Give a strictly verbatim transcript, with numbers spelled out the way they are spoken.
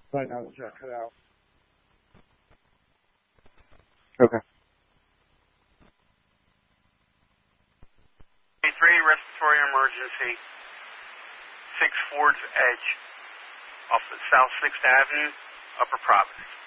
Right now, the jet cut out. Okay. three, respiratory emergency. six Ford's Edge, off of South sixth Avenue, Upper Providence.